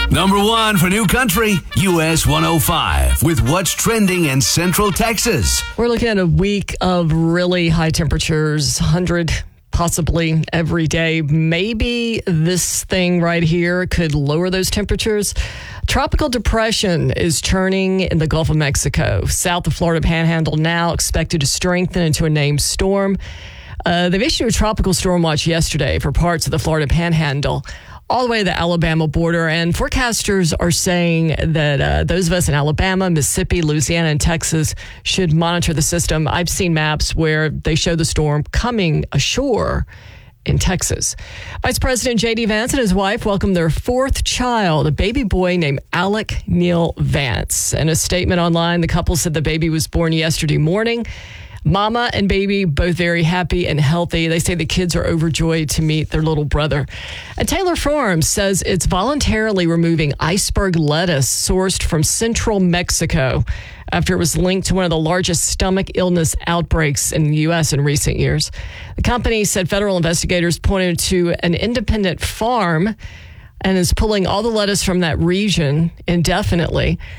Number 1 for New Country, US 105, with what's trending in Central Texas. We're looking at a week of really high temperatures, 100 possibly every day. Maybe this thing right here could lower those temperatures. Tropical depression is churning in the Gulf of Mexico. South of Florida Panhandle now expected to strengthen into a named storm. They've issued a tropical storm watch yesterday for parts of the Florida Panhandle, all the way to the Alabama border. And forecasters are saying that those of us in Alabama, Mississippi, Louisiana, and Texas should monitor the system. I've seen maps where they show the storm coming ashore in Texas. Vice President J.D. Vance and his wife welcomed their fourth child, a baby boy named Alec Neal Vance. In a statement online, the couple said the baby was born yesterday morning. Mama and baby both very happy and healthy. They say the kids are overjoyed to meet their little brother. And Taylor Farms says it's voluntarily removing iceberg lettuce sourced from central Mexico after it was linked to one of the largest stomach illness outbreaks in the U.S. in recent years. The company said federal investigators pointed to an independent farm and is pulling all the lettuce from that region indefinitely.